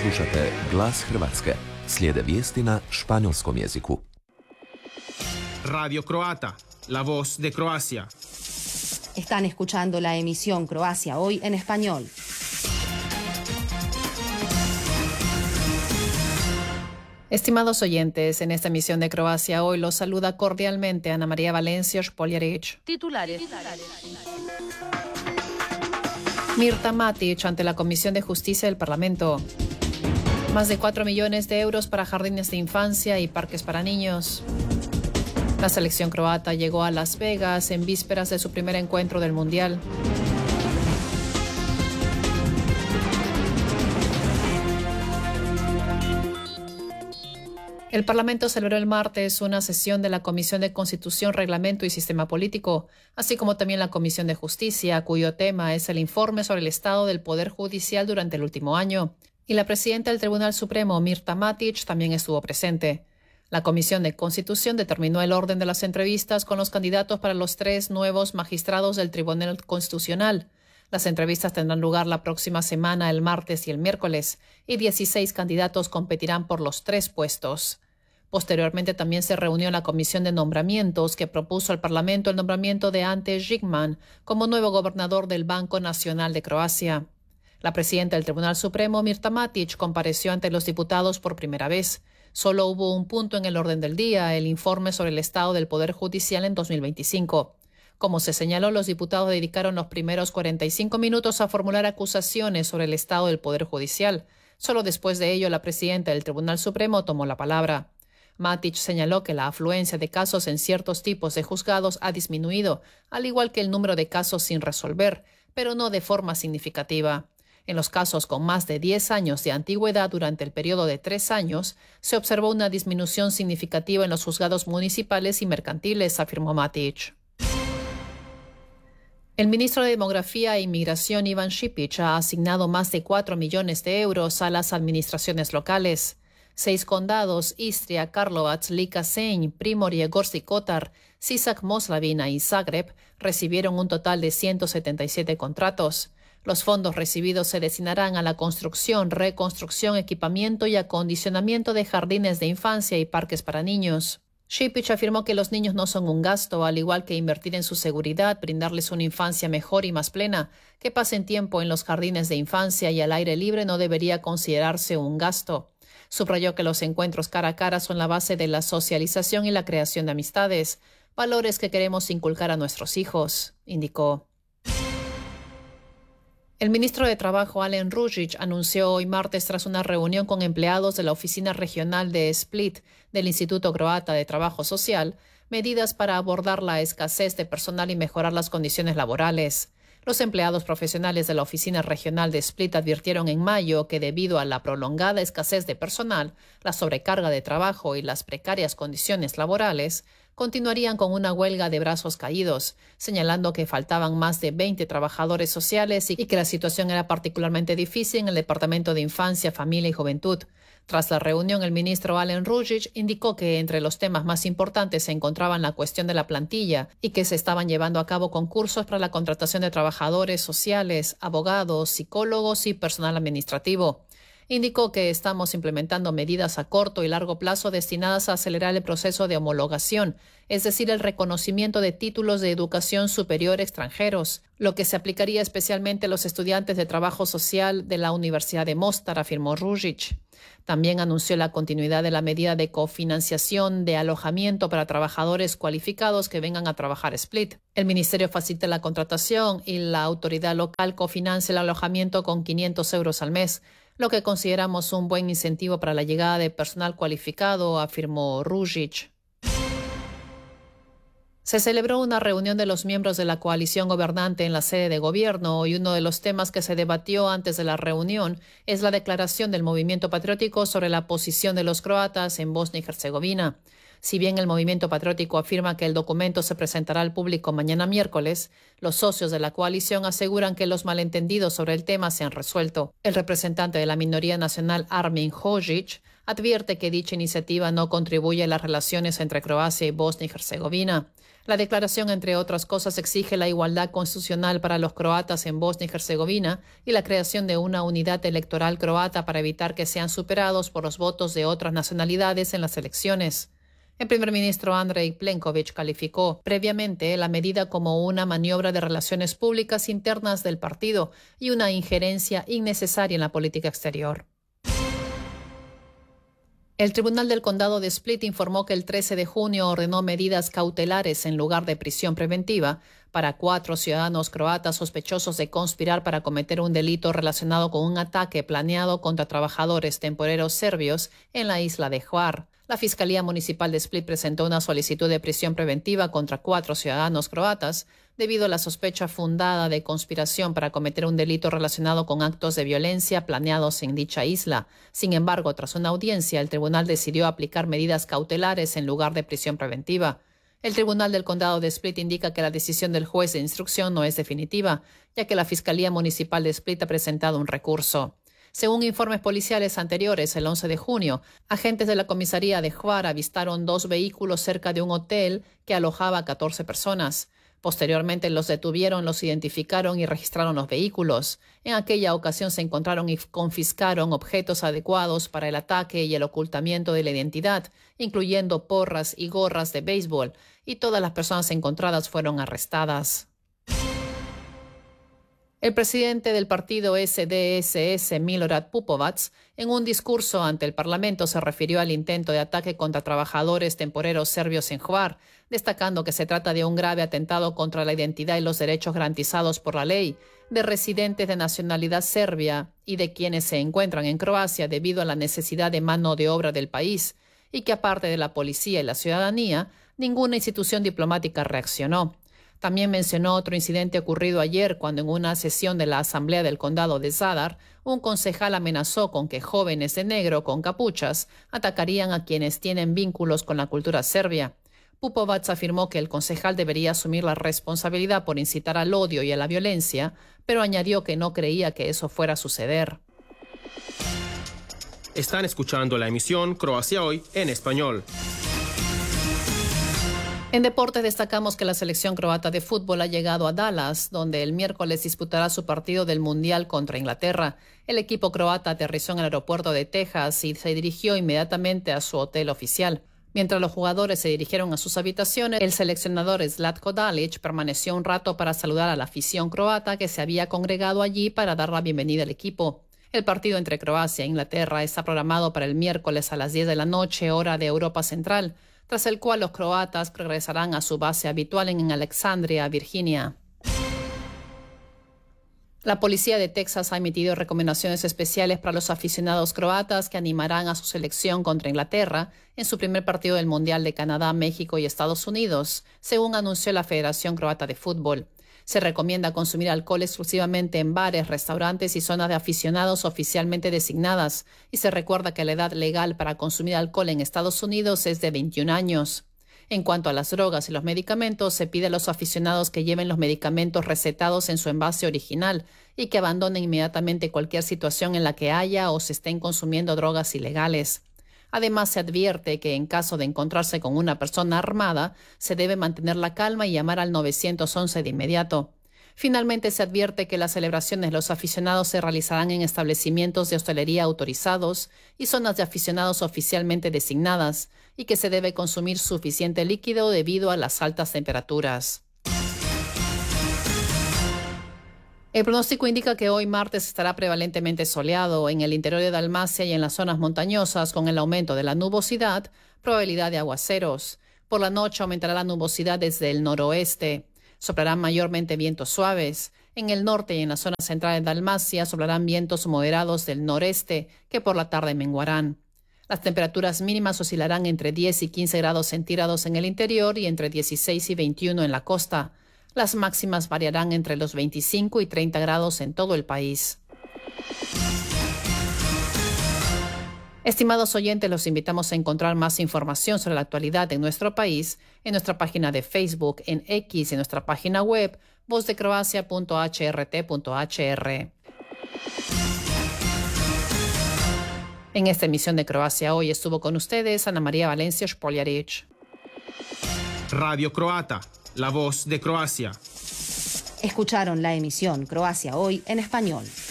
Slušate Glas Hrvatske. Slijede vijesti na španjolskom jeziku. Radio Croata, la voz de Croacia. Están escuchando la emisión Croacia Hoy en español. Estimados oyentes, en esta emisión de Croacia Hoy los saluda cordialmente Ana María Valencia Špoljarić. Titulares. Mirta Matić ante la Comisión de Justicia del Parlamento. Más de 4 millones de euros para jardines de infancia y parques para niños. La selección croata llegó a Las Vegas en vísperas de su primer encuentro del Mundial. El Parlamento celebró el martes una sesión de la Comisión de Constitución, Reglamento y Sistema Político, así como también la Comisión de Justicia, cuyo tema es el informe sobre el estado del Poder Judicial durante el último año. Y la presidenta del Tribunal Supremo, Mirta Matić, también estuvo presente. La Comisión de Constitución determinó el orden de las entrevistas con los candidatos para los 3 nuevos magistrados del Tribunal Constitucional. Las entrevistas tendrán lugar la próxima semana, el martes y el miércoles, y 16 candidatos competirán por los 3 puestos. Posteriormente también se reunió la Comisión de Nombramientos, que propuso al Parlamento el nombramiento de Ante Žigman como nuevo gobernador del Banco Nacional de Croacia. La presidenta del Tribunal Supremo, Mirta Matić, compareció ante los diputados por primera vez. Solo hubo un punto en el orden del día, el informe sobre el estado del Poder Judicial en 2025. Como se señaló, los diputados dedicaron los primeros 45 minutos a formular acusaciones sobre el estado del Poder Judicial. Solo después de ello, la presidenta del Tribunal Supremo tomó la palabra. Matić señaló que la afluencia de casos en ciertos tipos de juzgados ha disminuido, al igual que el número de casos sin resolver, pero no de forma significativa. En los casos con más de 10 años de antigüedad durante el periodo de 3 años, se observó una disminución significativa en los juzgados municipales y mercantiles, afirmó Matić. El ministro de Demografía e Inmigración, Ivan Šipić, ha asignado más de 4 millones de euros a las administraciones locales. 6 condados, Istria, Karlovac, Lika, Senj, Primorje, Gorski Kotar, Sisak, Moslavina y Zagreb recibieron un total de 177 contratos. Los fondos recibidos se destinarán a la construcción, reconstrucción, equipamiento y acondicionamiento de jardines de infancia y parques para niños. Šipić afirmó que los niños no son un gasto, al igual que invertir en su seguridad, brindarles una infancia mejor y más plena. Que pasen tiempo en los jardines de infancia y al aire libre no debería considerarse un gasto. Subrayó que los encuentros cara a cara son la base de la socialización y la creación de amistades, valores que queremos inculcar a nuestros hijos, indicó. El ministro de Trabajo, Alen Ružić, anunció hoy martes, tras una reunión con empleados de la Oficina Regional de Split del Instituto Croata de Trabajo Social, medidas para abordar la escasez de personal y mejorar las condiciones laborales. Los empleados profesionales de la Oficina Regional de Split advirtieron en mayo que debido a la prolongada escasez de personal, la sobrecarga de trabajo y las precarias condiciones laborales, continuarían con una huelga de brazos caídos, señalando que faltaban más de 20 trabajadores sociales y que la situación era particularmente difícil en el Departamento de Infancia, Familia y Juventud. Tras la reunión, el ministro Alen Ružić indicó que entre los temas más importantes se encontraban la cuestión de la plantilla y que se estaban llevando a cabo concursos para la contratación de trabajadores sociales, abogados, psicólogos y personal administrativo. Indicó que estamos implementando medidas a corto y largo plazo destinadas a acelerar el proceso de homologación, es decir, el reconocimiento de títulos de educación superior extranjeros, lo que se aplicaría especialmente a los estudiantes de trabajo social de la Universidad de Mostar, afirmó Ružić. También anunció la continuidad de la medida de cofinanciación de alojamiento para trabajadores cualificados que vengan a trabajar a Split. El ministerio facilita la contratación y la autoridad local cofinancia el alojamiento con 500 euros al mes, lo que consideramos un buen incentivo para la llegada de personal cualificado, afirmó Ružić. Se celebró una reunión de los miembros de la coalición gobernante en la sede de gobierno y uno de los temas que se debatió antes de la reunión es la declaración del movimiento patriótico sobre la posición de los croatas en Bosnia y Herzegovina. Si bien el movimiento patriótico afirma que el documento se presentará al público mañana miércoles, los socios de la coalición aseguran que los malentendidos sobre el tema se han resuelto. El representante de la minoría nacional, Armin Hožić, advierte que dicha iniciativa no contribuye a las relaciones entre Croacia y Bosnia y Herzegovina. La declaración, entre otras cosas, exige la igualdad constitucional para los croatas en Bosnia y Herzegovina y la creación de una unidad electoral croata para evitar que sean superados por los votos de otras nacionalidades en las elecciones. El primer ministro Andrej Plenković calificó previamente la medida como una maniobra de relaciones públicas internas del partido y una injerencia innecesaria en la política exterior. El Tribunal del Condado de Split informó que el 13 de junio ordenó medidas cautelares en lugar de prisión preventiva para 4 ciudadanos croatas sospechosos de conspirar para cometer un delito relacionado con un ataque planeado contra trabajadores temporeros serbios en la isla de Hvar. La Fiscalía Municipal de Split presentó una solicitud de prisión preventiva contra 4 ciudadanos croatas debido a la sospecha fundada de conspiración para cometer un delito relacionado con actos de violencia planeados en dicha isla. Sin embargo, tras una audiencia, el tribunal decidió aplicar medidas cautelares en lugar de prisión preventiva. El Tribunal del Condado de Split indica que la decisión del juez de instrucción no es definitiva, ya que la Fiscalía Municipal de Split ha presentado un recurso. Según informes policiales anteriores, el 11 de junio, agentes de la comisaría de Hvar avistaron 2 vehículos cerca de un hotel que alojaba a 14 personas. Posteriormente los detuvieron, los identificaron y registraron los vehículos. En aquella ocasión se encontraron y confiscaron objetos adecuados para el ataque y el ocultamiento de la identidad, incluyendo porras y gorras de béisbol, y todas las personas encontradas fueron arrestadas. El presidente del partido SDSS, Milorad Pupovac, en un discurso ante el Parlamento se refirió al intento de ataque contra trabajadores temporeros serbios en Hvar, destacando que se trata de un grave atentado contra la identidad y los derechos garantizados por la ley de residentes de nacionalidad serbia y de quienes se encuentran en Croacia debido a la necesidad de mano de obra del país, y que aparte de la policía y la ciudadanía, ninguna institución diplomática reaccionó. También mencionó otro incidente ocurrido ayer cuando en una sesión de la Asamblea del Condado de Zadar, un concejal amenazó con que jóvenes de negro con capuchas atacarían a quienes tienen vínculos con la cultura serbia. Pupovac afirmó que el concejal debería asumir la responsabilidad por incitar al odio y a la violencia, pero añadió que no creía que eso fuera a suceder. Están escuchando la emisión Croacia Hoy en español. En deportes destacamos que la selección croata de fútbol ha llegado a Dallas, donde el miércoles disputará su partido del Mundial contra Inglaterra. El equipo croata aterrizó en el aeropuerto de Texas y se dirigió inmediatamente a su hotel oficial. Mientras los jugadores se dirigieron a sus habitaciones, el seleccionador Zlatko Dalic permaneció un rato para saludar a la afición croata que se había congregado allí para dar la bienvenida al equipo. El partido entre Croacia e Inglaterra está programado para el miércoles a las 10 de la noche, hora de Europa Central, tras el cual los croatas regresarán a su base habitual en Alexandria, Virginia. La policía de Texas ha emitido recomendaciones especiales para los aficionados croatas que animarán a su selección contra Inglaterra en su primer partido del Mundial de Canadá, México y Estados Unidos, según anunció la Federación Croata de Fútbol. Se recomienda consumir alcohol exclusivamente en bares, restaurantes y zonas de aficionados oficialmente designadas, y se recuerda que la edad legal para consumir alcohol en Estados Unidos es de 21 años. En cuanto a las drogas y los medicamentos, se pide a los aficionados que lleven los medicamentos recetados en su envase original y que abandonen inmediatamente cualquier situación en la que haya o se estén consumiendo drogas ilegales. Además, se advierte que en caso de encontrarse con una persona armada, se debe mantener la calma y llamar al 911 de inmediato. Finalmente, se advierte que las celebraciones de los aficionados se realizarán en establecimientos de hostelería autorizados y zonas de aficionados oficialmente designadas, y que se debe consumir suficiente líquido debido a las altas temperaturas. El pronóstico indica que hoy martes estará prevalentemente soleado en el interior de Dalmacia y en las zonas montañosas, con el aumento de la nubosidad, probabilidad de aguaceros. Por la noche aumentará la nubosidad desde el noroeste. Soplarán mayormente vientos suaves. En el norte y en la zona central de Dalmacia soplarán vientos moderados del noreste, que por la tarde menguarán. Las temperaturas mínimas oscilarán entre 10 y 15 grados centígrados en el interior y entre 16 y 21 en la costa. Las máximas variarán entre los 25 y 30 grados en todo el país. Estimados oyentes, los invitamos a encontrar más información sobre la actualidad en nuestro país en nuestra página de Facebook, en X, en nuestra página web, vozdecroacia.hrt.hr. En esta emisión de Croacia Hoy estuvo con ustedes Ana María Valencia Špoljarić. Radio Croata, la voz de Croacia. Escucharon la emisión Croacia Hoy en español.